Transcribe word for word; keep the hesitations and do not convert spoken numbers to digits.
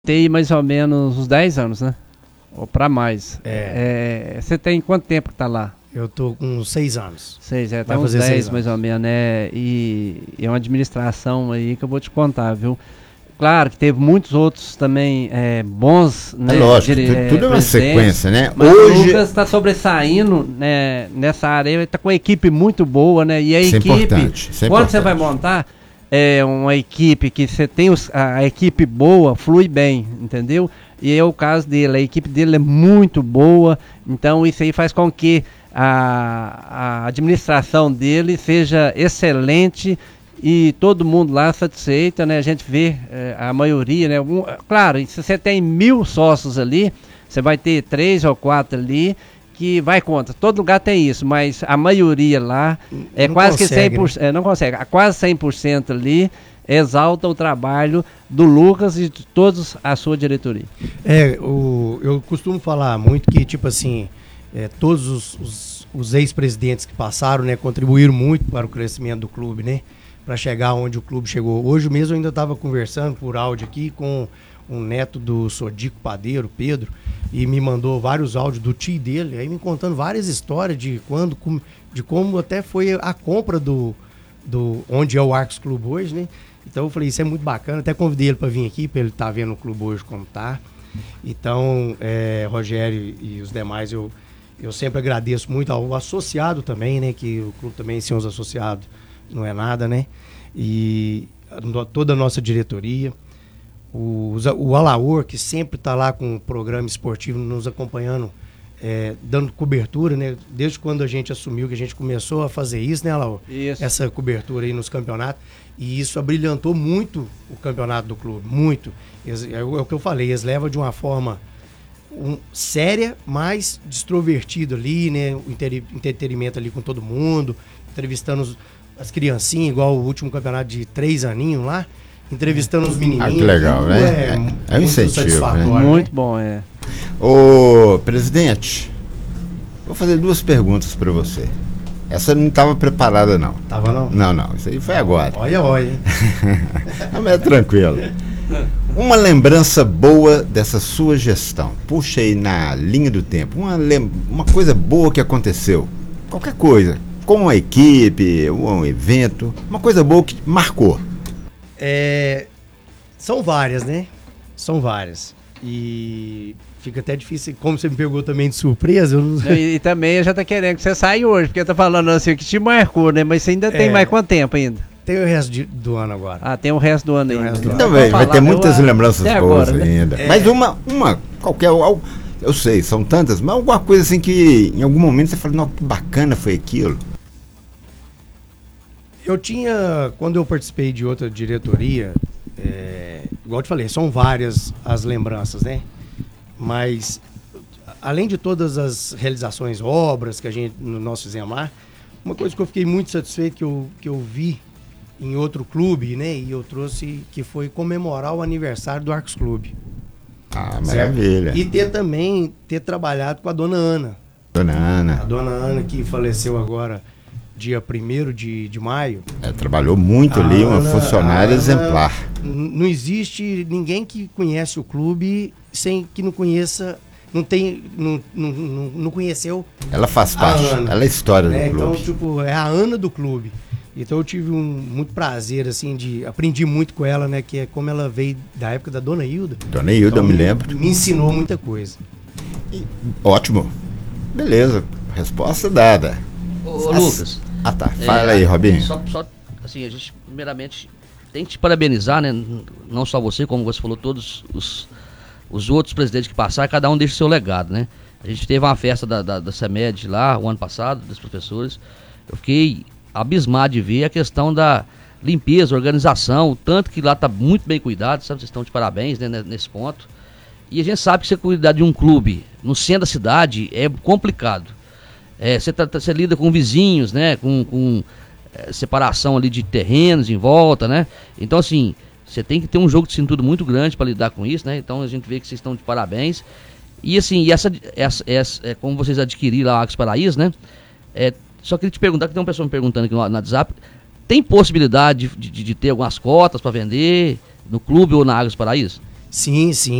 Tem mais ou menos uns dez anos, né? Ou pra mais. É. É, você tem quanto tempo que tá lá? Eu tô com seis anos. Seis, é, tá Vai uns fazer dez seis mais ou anos. menos, né? E é uma administração aí que eu vou te contar, viu? Claro que teve muitos outros também é, bons, né? É lógico, dire- tu- é, tudo é uma presidentes, sequência, né? Mas o Hoje, Lucas está sobressaindo, né, nessa área, ele está com uma equipe muito boa, né? E a Isso é equipe, importante, isso é quando você importante. vai montar é, uma equipe que você tem os- a, a equipe boa, flui bem, entendeu? E é o caso dele, a equipe dele é muito boa, então isso aí faz com que a, a administração dele seja excelente e todo mundo lá satisfeito, né? A gente vê eh, a maioria, né? Um, claro, se você tem mil sócios ali, você vai ter três ou quatro ali que vai contra. Todo lugar tem isso, mas a maioria lá é Não quase que consegue, cem por cento, é, não consegue, a quase cem por cento ali exalta o trabalho do Lucas e de todos a sua diretoria. É, o, eu costumo falar muito que, tipo assim, é, todos os, os, os ex-presidentes que passaram, né, contribuíram muito para o crescimento do clube, né? Para chegar onde o clube chegou. Hoje mesmo eu ainda estava conversando por áudio aqui com um neto do Sodico Padeiro, Pedro, e me mandou vários áudios do tio dele, aí me contando várias histórias de quando, com- de como até foi a compra do, do onde é o Arcos Clube hoje, né? Então eu falei, isso é muito bacana, até convidei ele para vir aqui, para ele estar tá vendo o clube hoje como tá. Então, é, Rogério e os demais, eu, eu sempre agradeço muito ao associado também, né? Que o clube também, sem os associados, não é nada, né? E a no- toda a nossa diretoria. O, os- o Alaor, que sempre está lá com o programa esportivo, nos acompanhando, é, dando cobertura, né? Desde quando a gente assumiu, que a gente começou a fazer isso, né, Alaor? Isso. Essa cobertura aí nos campeonatos. E isso abrilhantou muito o campeonato do clube, muito. Eles- é, o é o que eu falei, eles levam de uma forma um, séria, mas extrovertida ali, né? O interi- entretenimento ali com todo mundo, entrevistando os- as criancinhas, igual o último campeonato de três aninhos lá, entrevistando os menininhos. Ah, que legal, Tudo né? É, É- é um muito incentivo, satisfatório, né? né? Muito bom, é. ô presidente, vou fazer duas perguntas para você. Essa não estava preparada, não. Tava não? Não, não, isso aí foi agora. Olha, olha. hein? Não, mas é tranquilo. Uma lembrança boa dessa sua gestão. Puxa aí na linha do tempo. Uma, lem- uma coisa boa que aconteceu. Qualquer coisa. Com a equipe, um evento. Uma coisa boa que marcou. É, são várias, né? São várias. E fica até difícil, como você me pegou também de surpresa, eu não... E, e também já tá querendo que você saia hoje, porque tá falando assim que te marcou, né? Mas você ainda tem É. mais quanto tempo ainda? tem o resto de- do ano agora. Ah, tem o resto do ano Tem o ainda. resto do ano. Também, vai ter muitas eu, lembranças até boas agora, né? ainda. É. Mas uma, uma, qualquer. al- Eu sei, são tantas, mas alguma coisa assim que em algum momento você fala, não, que bacana foi aquilo. Eu tinha, quando eu participei de outra diretoria, é, igual eu te falei, são várias as lembranças, né? Mas, além de todas as realizações, obras que a gente, nós fizemos lá, uma coisa que eu fiquei muito satisfeito, que eu, que eu vi em outro clube, né? E eu trouxe, que foi comemorar o aniversário do Arcos Clube. Ah, Certo? maravilha. E ter também, ter trabalhado com a dona Ana. Dona A Ana, dona Ana, que faleceu agora, dia primeiro de, de maio. é, trabalhou muito A ali, uma Ana- funcionária a Ana- exemplar. N- Não existe ninguém que conhece o clube sem que não conheça, não tem, não, não, não, não conheceu, Ela faz A parte, Ana, ela é a história né? do Então, clube. tipo, é a Ana do clube. Então eu tive um muito prazer, assim, de aprendi muito com ela, né? Que é como ela veio da época da Dona Hilda. Dona Hilda, Então, eu me lembro. Me ensinou muita coisa. Ótimo. Beleza, resposta dada. Ô, As- Lucas. Ah tá, fala é, aí, Robinho. Só, só, assim, a gente primeiramente tem que te parabenizar, né? Não só você, como você falou, todos os, os outros presidentes que passaram, cada um deixa o seu legado, né? A gente teve uma festa da, da, da CEMED lá, o ano passado, dos professores. Eu fiquei abismado de ver a questão da limpeza, organização, o tanto que lá tá muito bem cuidado, sabe? Vocês estão de parabéns, né, ne- nesse ponto. E a gente sabe que você cuidar de um clube no centro da cidade é complicado. É, você, tá- tá- você lida com vizinhos, né? Com, com, é, separação ali de terrenos em volta, né? Então, assim, você tem que ter um jogo de cintura muito grande para lidar com isso, né? Então a gente vê que vocês estão de parabéns. E assim, e essa, essa, essa é, como vocês adquiriram lá o Arcos Paraíso, né? É, só queria te perguntar, que tem uma pessoa me perguntando aqui no, no WhatsApp, tem possibilidade de, de, de ter algumas cotas para vender no clube ou na Arcos Paraíso? Sim, sim.